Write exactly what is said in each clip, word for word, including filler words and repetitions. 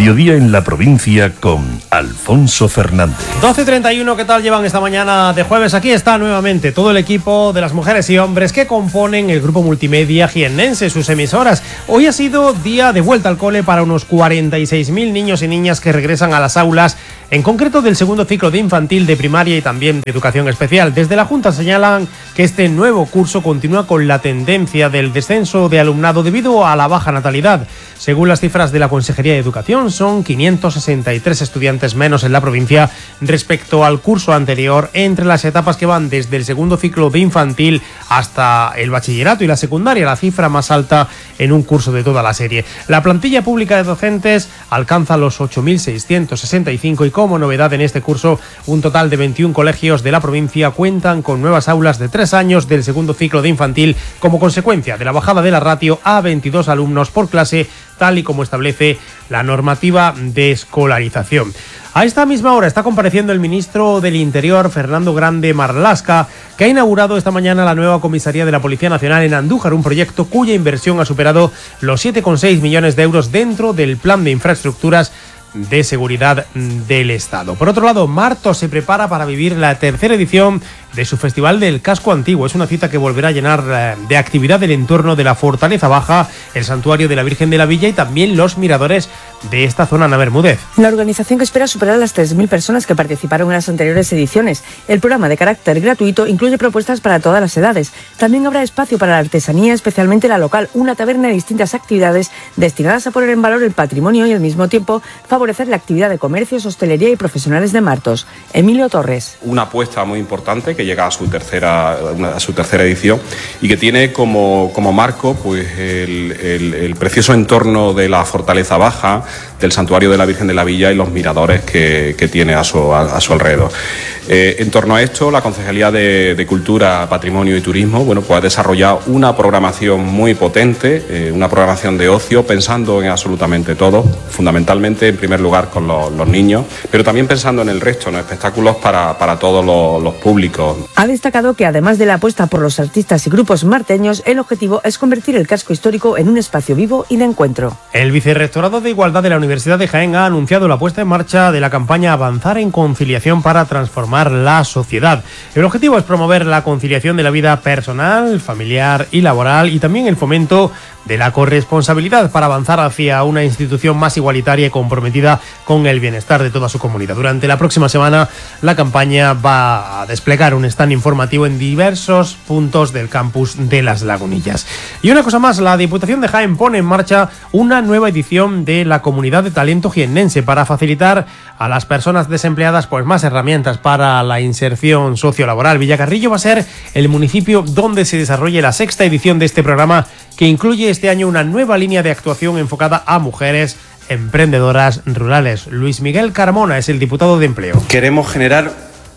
mediodía en la provincia con Alfonso Fernández. doce treinta y uno, ¿qué tal llevan esta mañana de jueves? Aquí está nuevamente todo el equipo de las mujeres y hombres que componen el grupo multimedia jiennense, sus emisoras. Hoy ha sido día de vuelta al cole para unos cuarenta y seis mil niños y niñas que regresan a las aulas, en concreto del segundo ciclo de infantil, de primaria y también de educación especial. Desde la Junta señalan que este nuevo curso continúa con la tendencia del descenso de alumnado debido a la baja natalidad. Según las cifras de la Consejería de Educación, son quinientos sesenta y tres estudiantes menos en la provincia respecto al curso anterior, entre las etapas que van desde el segundo ciclo de infantil hasta el bachillerato y la secundaria, la cifra más alta en un curso de toda la serie. La plantilla pública de docentes alcanza los ocho mil seiscientos sesenta y cinco y como novedad en este curso, un total de veintiún colegios de la provincia cuentan con nuevas aulas de tres años del segundo ciclo de infantil como consecuencia de la bajada de la ratio a veintidós alumnos por clase, tal y como establece la normativa de escolarización. A esta misma hora está compareciendo el ministro del Interior, Fernando Grande Marlaska, que ha inaugurado esta mañana la nueva comisaría de la Policía Nacional en Andújar, un proyecto cuya inversión ha superado los siete coma seis millones de euros dentro del plan de infraestructuras de seguridad del Estado. Por otro lado, Martos se prepara para vivir la tercera edición de su Festival del Casco Antiguo. Es una cita que volverá a llenar de actividad el entorno de la Fortaleza Baja, el Santuario de la Virgen de la Villa y también los miradores de esta zona, Ana Bermúdez. La organización que espera superar las tres mil personas que participaron en las anteriores ediciones. El programa, de carácter gratuito, incluye propuestas para todas las edades. También habrá espacio para la artesanía, especialmente la local, una taberna y distintas actividades destinadas a poner en valor el patrimonio y al mismo tiempo favorecer la actividad de comercios, hostelería y profesionales de Martos. Emilio Torres. Una apuesta muy importante que llega a su tercera, a su tercera edición y que tiene como, como marco pues el, el, el precioso entorno de la Fortaleza Baja, del Santuario de la Virgen de la Villa y los miradores que, que tiene a su, a, a su alrededor. Eh, en torno a esto, la Concejalía de, de Cultura, Patrimonio y Turismo bueno, pues ha desarrollado una programación muy potente, eh, una programación de ocio, pensando en absolutamente todo, fundamentalmente en primer lugar con los, los niños, pero también pensando en el resto, ¿no? Espectáculos para, para todos los, los públicos. Ha destacado que además de la apuesta por los artistas y grupos marteños, el objetivo es convertir el casco histórico en un espacio vivo y de encuentro. El Vicerrectorado de Igualdad de la Universidad de Jaén ha anunciado la puesta en marcha de la campaña Avanzar en Conciliación para transformar la sociedad. El objetivo es promover la conciliación de la vida personal, familiar y laboral y también el fomento de la corresponsabilidad para avanzar hacia una institución más igualitaria y comprometida con el bienestar de toda su comunidad. Durante la próxima semana, la campaña va a desplegar un stand informativo en diversos puntos del campus de Las Lagunillas. Y una cosa más, la Diputación de Jaén pone en marcha una nueva edición de la Comunidad de Talento Jiennense para facilitar a las personas desempleadas pues más herramientas para la inserción sociolaboral. Villacarrillo va a ser el municipio donde se desarrolle la sexta edición de este programa, que incluye este año una nueva línea de actuación enfocada a mujeres emprendedoras rurales. Luis Miguel Carmona es el diputado de Empleo. Queremos generar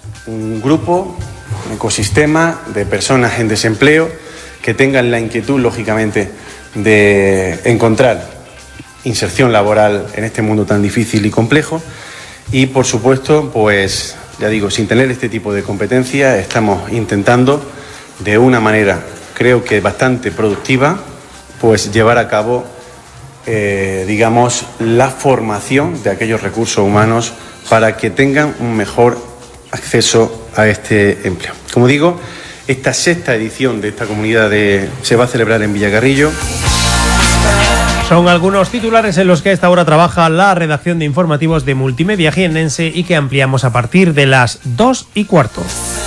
un grupo, un ecosistema de personas en desempleo que tengan la inquietud, lógicamente, de encontrar inserción laboral en este mundo tan difícil y complejo. Y, por supuesto, pues, ya digo, sin tener este tipo de competencia, estamos intentando, de una manera, creo que bastante productiva, pues llevar a cabo, eh, digamos, la formación de aquellos recursos humanos para que tengan un mejor acceso a este empleo. Como digo, esta sexta edición de esta comunidad de, se va a celebrar en Villacarrillo. Son algunos titulares en los que a esta hora trabaja la redacción de informativos de Multimedia Jiennense y que ampliamos a partir de las dos y cuarto.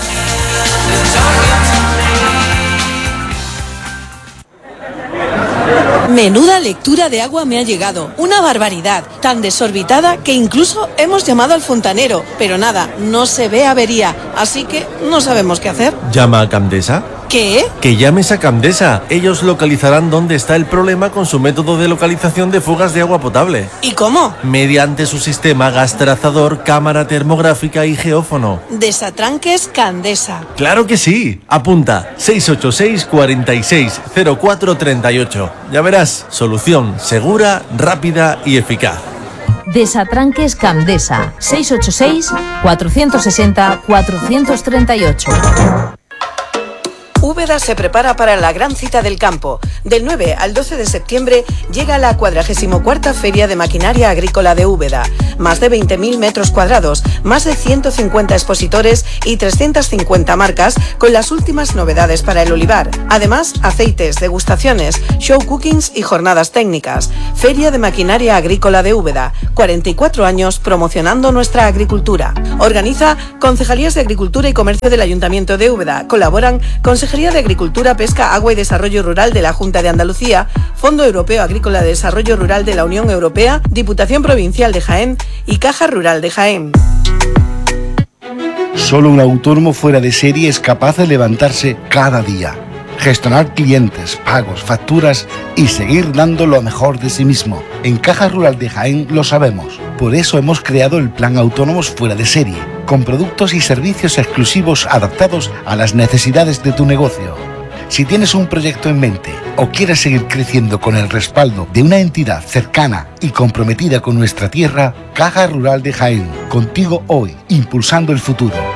Menuda lectura de agua me ha llegado, una barbaridad, tan desorbitada que incluso hemos llamado al fontanero, pero nada, no se ve avería, así que no sabemos qué hacer. ¿Llama a Camdesa? ¿Qué? Que llames a Camdesa. Ellos localizarán dónde está el problema con su método de localización de fugas de agua potable. ¿Y cómo? Mediante su sistema gas trazador, cámara termográfica y geófono. Desatranques Candesa. ¡Claro que sí! Apunta seis ocho seis, cuarenta y seis, cero cuatro treinta y ocho. Ya verás, solución segura, rápida y eficaz. Desatranques Candesa. seis ocho seis, cuatrocientos sesenta, cuatrocientos treinta y ocho. V Úbeda se prepara para la gran cita del campo. Del nueve al doce de septiembre llega la cuadragésimo cuarta Feria de Maquinaria Agrícola de Úbeda. Más de veinte mil metros cuadrados, más de ciento cincuenta expositores y trescientas cincuenta marcas con las últimas novedades para el olivar. Además, aceites, degustaciones, show cookings y jornadas técnicas. Feria de Maquinaria Agrícola de Úbeda. cuarenta y cuatro años promocionando nuestra agricultura. Organiza Concejalías de Agricultura y Comercio del Ayuntamiento de Úbeda. Colaboran Consejería de Agricultura, Pesca, Agua y Desarrollo Rural de la Junta de Andalucía, Fondo Europeo Agrícola de Desarrollo Rural de la Unión Europea, Diputación Provincial de Jaén y Caja Rural de Jaén. Solo un autónomo fuera de serie es capaz de levantarse cada día, gestionar clientes, pagos, facturas y seguir dando lo mejor de sí mismo. En Caja Rural de Jaén lo sabemos. Por eso hemos creado el Plan Autónomos Fuera de Serie, con productos y servicios exclusivos adaptados a las necesidades de tu negocio. Si tienes un proyecto en mente o quieres seguir creciendo con el respaldo de una entidad cercana y comprometida con nuestra tierra, Caja Rural de Jaén, contigo hoy, impulsando el futuro.